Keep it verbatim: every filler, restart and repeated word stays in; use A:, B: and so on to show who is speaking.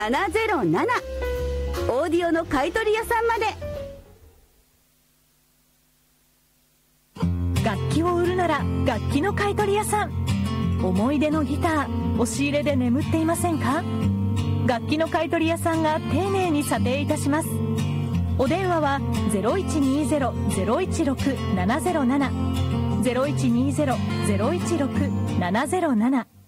A: ななゼロなな。オーディオの買い取り屋さんまで。
B: 楽器を売るなら楽器の買い取り屋さん。思い出のギター、押し入れで眠っていませんか？楽器の買い取り屋さんが丁寧に査定いたします。お電話は ゼロいちにゼロ ゼロいちろく ななゼロなな ゼロいちにゼロ ゼロいちろく ななゼロなな